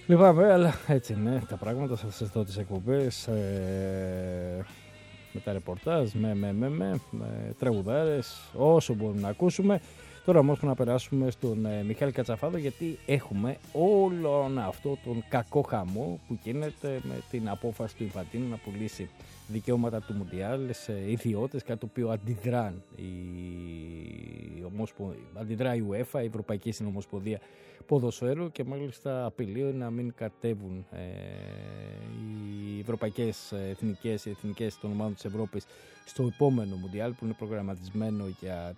Λυπάμαι, αλλά έτσι είναι τα πράγματα σε αυτές εδώ τις εκπομπές. Με τα ρεπορτάζ, με τραγουδάρες, όσο μπορούμε να ακούσουμε. Τώρα όμως να περάσουμε στον Μιχάλη Κατσαφάδο, γιατί έχουμε όλον αυτό τον κακό χαμό που γίνεται με την απόφαση του Ινφαντίνο να πουλήσει δικαιώματα του Μουντιάλ σε ιδιώτες, κάτι το οποίο αντιδρά η UEFA, η Ευρωπαϊκή Συνομοσπονδία Ποδοσφαίρου, και μάλιστα απειλεί να μην κατέβουν οι ευρωπαϊκές εθνικές των ομάδων της Ευρώπης στο επόμενο Μουντιάλ, που είναι προγραμματισμένο για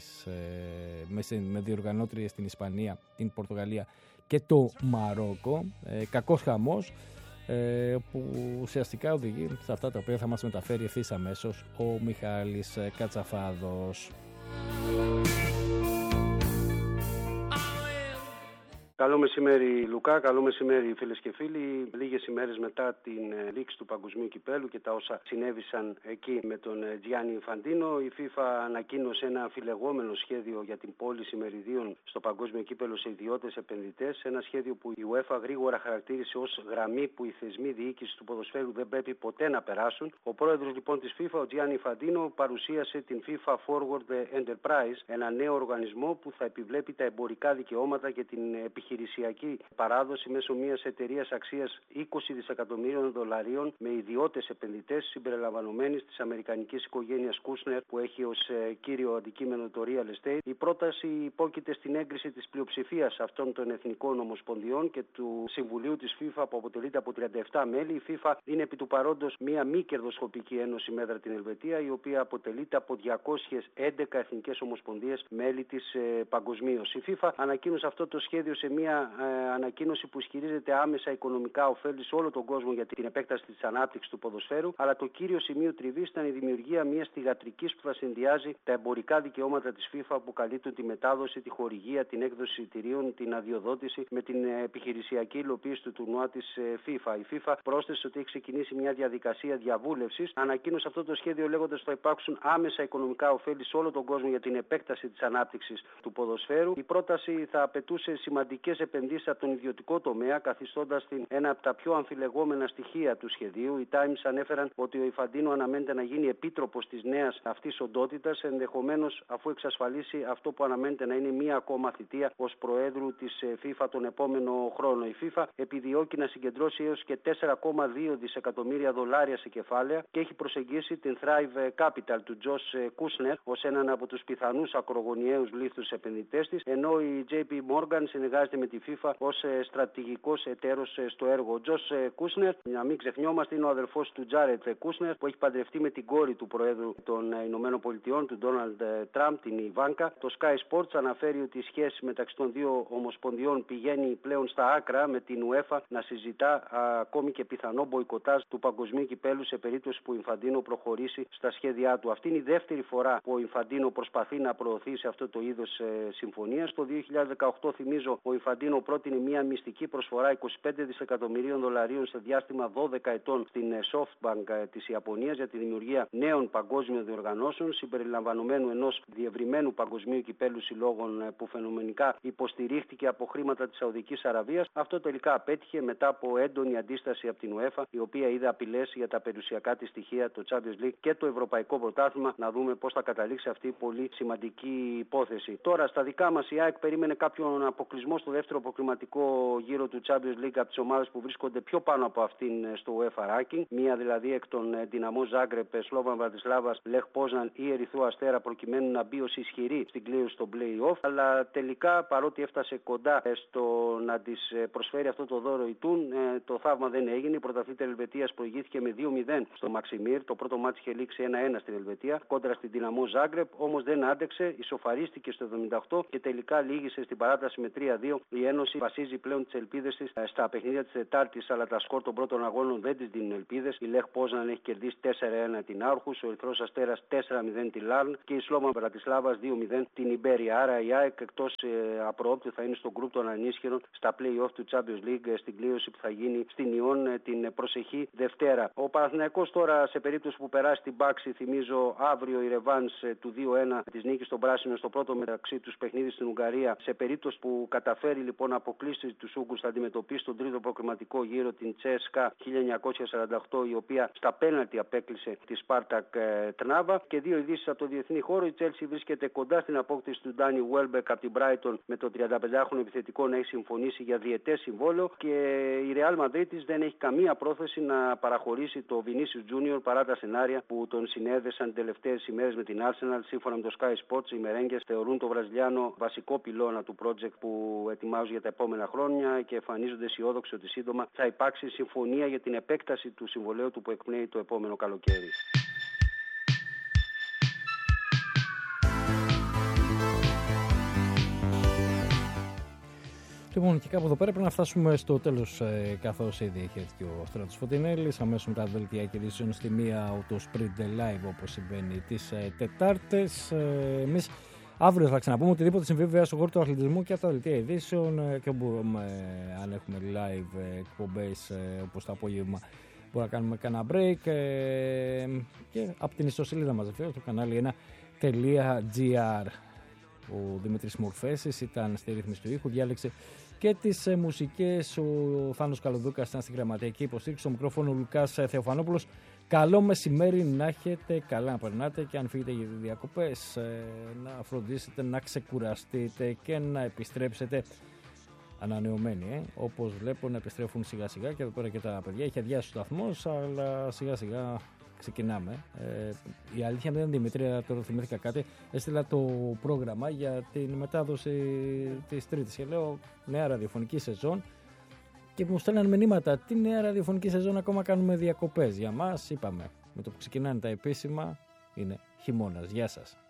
με διοργανώτριες στην Ισπανία, την Πορτογαλία και το Μαρόκο. Κακός χαμός που ουσιαστικά οδηγεί σε αυτά τα οποία θα μας μεταφέρει ευθύς αμέσως ο Μιχάλης Κατσαφάδος. Καλό μεσημέρι Λουκά, καλό μεσημέρι φίλες και φίλοι. Λίγες ημέρες μετά την λήξη του Παγκοσμίου Κυπέλου και τα όσα συνέβησαν εκεί με τον Τζιάννη Ινφαντίνο, η FIFA ανακοίνωσε ένα αμφιλεγόμενο σχέδιο για την πώληση μεριδίων στο Παγκόσμιο Κύπελο σε ιδιώτες επενδυτές. Ένα σχέδιο που η UEFA γρήγορα χαρακτήρισε ως γραμμή που οι θεσμοί διοίκηση του ποδοσφαίρου δεν πρέπει ποτέ να περάσουν. Ο πρόεδρος λοιπόν της FIFA, ο Τζιάννη Ινφαντίνο, παρουσίασε την FIFA Forward Enterprise, ένα νέο οργανισμό που θα επιβλέπει τα εμπορικά δικαιώματα και την επιχειρησιακή παράδοση μέσω μιας εταιρείας αξίας $20 δισεκατομμύριων με ιδιώτες επενδυτές συμπεριλαμβανομένης της αμερικανικής οικογένειας Κούσνερ, που έχει ως κύριο αντικείμενο το real estate. Η πρόταση υπόκειται στην έγκριση της πλειοψηφίας αυτών των εθνικών ομοσπονδιών και του Συμβουλίου της FIFA, που αποτελείται από 37 μέλη. Η FIFA είναι επί του παρόντος μια μη κερδοσκοπική ένωση μέτρα την Ελβετία, η οποία αποτελείται από 211 εθνικές ομοσπονδίες μέλη της παγκοσμίως. Η FIFA ανακοίνωσε αυτό το σχέδιο σε μια ανακοίνωση που ισχυρίζεται άμεσα οικονομικά ωφέλη σε όλο τον κόσμο για την επέκταση της ανάπτυξης του ποδοσφαίρου, αλλά το κύριο σημείο τριβής ήταν η δημιουργία μιας θυγατρικής που θα συνδυάζει τα εμπορικά δικαιώματα της FIFA, που καλύπτουν τη μετάδοση, τη χορηγία, την έκδοση εισιτηρίων, την αδειοδότηση, με την επιχειρησιακή υλοποίηση του τουρνουά της FIFA. Η FIFA πρόσθεσε ότι έχει ξεκινήσει μια διαδικασία διαβούλευσης. Ανακοίνωσε αυτό το σχέδιο λέγοντας ότι θα υπάρξουν άμεσα οικονομικά ωφέλη σε όλο τον κόσμο για την επέκταση της ανάπτυξης του ποδοσφαίρου. Η πρόταση θα απαιτούσε σημαντικές επενδύσεις από τον ιδιωτικό τομέα, καθιστώντας την ένα από τα πιο αμφιλεγόμενα στοιχεία του σχεδίου. Οι Times ανέφεραν ότι ο Ινφαντίνο αναμένεται να γίνει επίτροπος της νέας αυτής οντότητας, ενδεχομένως αφού εξασφαλίσει αυτό που αναμένεται να είναι μία ακόμα θητεία ως προέδρου της FIFA τον επόμενο χρόνο. Η FIFA επιδιώκει να συγκεντρώσει έως και $4,2 δισεκατομμύρια σε κεφάλαια και έχει προσεγγίσει την Thrive Capital του Josh Kushner ως έναν από τους πιθανούς ακρογωνιαίους λίθους επενδυτές της, ενώ η JP Morgan συνεργάζεται με τη FIFA ως στρατηγικός εταίρος στο έργο. Ο Τζος Κούσνερ, να μην ξεχνιόμαστε, είναι ο αδελφός του Τζάρετ Κούσνερ, που έχει παντρευτεί με την κόρη του Προέδρου των Ηνωμένων Πολιτειών, του Ντόναλντ Τραμπ, την Ιβάνκα. Το Sky Sports αναφέρει ότι η σχέση μεταξύ των δύο ομοσπονδιών πηγαίνει πλέον στα άκρα, με την UEFA να συζητά ακόμη και πιθανό μποϊκοτάζ του Παγκοσμίου Κυπέλου σε περίπτωση που ο Ινφαντίνο προχωρήσει στα σχέδιά του. Αυτή είναι η δεύτερη φορά που ο Ινφαντίνο προσπαθεί να προωθήσει αυτό το είδος συμφωνίας. Το 2018, θυμίζω, ο Ινφαντίνο πρότεινε μια μυστική προσφορά $25 δισεκατομμυρίων σε διάστημα 12 ετών στην SoftBank της Ιαπωνίας για τη δημιουργία νέων παγκόσμιων διοργανώσεων, συμπεριλαμβανομένου ενός διευρυμένου παγκοσμίου κυπέλου συλλόγων που φαινομενικά υποστηρίχθηκε από χρήματα της Σαουδικής Αραβίας. Αυτό τελικά απέτυχε μετά από έντονη αντίσταση από την UEFA, η οποία είδε απειλές για τα περιουσιακά της στοιχεία, το Champions League και το Ευρωπαϊκό Πρωτάθλημα. Να δούμε πώς θα καταλήξει αυτή η πολύ σημαντική υπόθεση. Τώρα, στα δικά μας, η ΑΕΚ περίμενε κάποιον αποκλεισμό στο δεύτερο προκριματικό γύρο του Champions League από τις ομάδες που βρίσκονται πιο πάνω από αυτήν στο UEFA Ranking. Μία δηλαδή εκ των Δυναμό Ζάγκρεπ, Σλόβαν Βρατισλάβας, Λεχ Πόζναν ή Ερυθρού Αστέρα, προκειμένου να μπει ως ισχυρή στην κλήρωση στο play-off. Αλλά τελικά, παρότι έφτασε κοντά στο να της προσφέρει αυτό το δώρο η Τούν, το θαύμα δεν έγινε. Η πρωταθλήτρια Ελβετίας προηγήθηκε με 2-0 στο Μαξιμίρ. Το πρώτο μάτι είχε λήξει 1-1 στην Ελβετία κόντρα στην Δυναμό Ζάγκρεπ, όμως δεν άντεξε, ισοφαρίστηκε στο 78 και τελικά λήγησε στην παράταση με 3-2. Η Ένωση βασίζει πλέον τις ελπίδες της στα παιχνίδια της Τετάρτης, αλλά τα σκορ των πρώτων αγώνων δεν της δίνουν ελπίδες. Η Λεχ Πόζναν έχει κερδίσει 4-1 την Άρχους, ο Ερυθρός Αστέρας 4-0 την Λάρν και η Σλόβαν Βρατισλάβας 2-0 την Ιμπέρια. Άρα η ΑΕΚ εκτός απροόπτου θα είναι στο γκρουπ των ανίσχυρων στα play-off του Champions League στην κλήρωση που θα γίνει στην Ιόν την προσεχή Δευτέρα. Ο Παναθηναϊκός τώρα, σε περίπτωση που περάσει την Πάξη, θυμίζω αύριο η ρεβάνς του 2-1 της νίκης των Πράσινων στο πρώτο μεταξύ τους παιχνίδι στην Ουγγαρία, σε περίπτωση που καταφέρει καταφέρει λοιπόν να αποκλείσει τους Ούγγρους, θα αντιμετωπίσει τον τρίτο προκριματικό γύρο την CSKA 1948, η οποία στα πέναλτι απέκλεισε τη Σπάρτακ Τρνάβα. Και δύο ειδήσεις από το διεθνή χώρο. Η Chelsea βρίσκεται κοντά στην απόκτηση του Ντάνι Welbeck από την Brighton, με το 35χρονο επιθετικό να έχει συμφωνήσει για διετές συμβόλαιο, και η Real Madrid δεν έχει καμία πρόθεση να παραχωρήσει το Vinicius Junior παρά τα σενάρια που τον συνέδεσαν τελευταίες ημέρες με την Arsenal. Σύμφωνα με το Sky Sports, οι μερέγγες θεωρούν το Βραζιλιάνο βασικό πυλώνα του project που ετοιμάζουν για τα επόμενα χρόνια και εμφανίζονται αισιόδοξοι ότι σύντομα θα υπάρξει συμφωνία για την επέκταση του συμβολαίου του που εκπνέει το επόμενο καλοκαίρι. Λοιπόν, και κάπου εδώ πέρα πρέπει να φτάσουμε στο τέλος, καθώς ήδη έχει έρθει και ο Στράτος Φωτεινέλης. Αμέσως μετά τα δελτία και ειδήσεων στη μία, το Sprint Live, όπως συμβαίνει τις Τετάρτες. Εμείς αύριο θα ξαναπούμε οτιδήποτε συμβεί βέβαια στον χώρο του αθλητισμού και από τα δελτία ειδήσεων, και μπορούμε, αν έχουμε live εκπομπές όπως το απόγευμα, μπορούμε να κάνουμε κανένα break, και από την ιστοσελίδα μας βέβαια, στο κανάλι 1.gr. Ο Δημήτρης Μορφέσης ήταν στη ρύθμιση του ήχου, διάλεξε και τις μουσικές. Ο Θάνος Καλοδούκας ήταν στην γραμματική υποστήριξη. Στο μικρόφωνο ο Λουκάς Θεοφανόπουλος. Καλό μεσημέρι να έχετε, καλά να περνάτε, και αν φύγετε για διακοπές να φροντίσετε να ξεκουραστείτε και να επιστρέψετε ανανεωμένοι. Όπως βλέπω να επιστρέφουν σιγά σιγά και εδώ πέρα και τα παιδιά. Είχε αδειάσει ο σταθμός, αλλά σιγά σιγά ξεκινάμε. Η αλήθεια είναι, Δημήτρη, τώρα θυμήθηκα κάτι. Έστειλα το πρόγραμμα για την μετάδοση της Τρίτης και λέω νέα ραδιοφωνική σεζόν, και μου στέλναν μηνύματα. Τι νέα ραδιοφωνική σεζόν, ακόμα κάνουμε διακοπές? Για μας είπαμε, με το που ξεκινάνε τα επίσημα είναι χειμώνας. Γεια σας.